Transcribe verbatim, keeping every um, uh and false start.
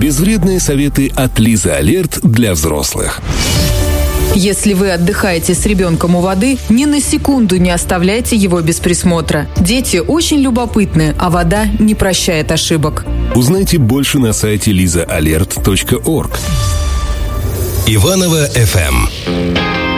Безвредные советы от Лизы Алерт для взрослых. Если вы отдыхаете с ребенком у воды, ни на секунду не оставляйте его без присмотра. Дети очень любопытны, а вода не прощает ошибок. Узнайте больше на сайте лиза алерт точка орг. Иваново эф эм.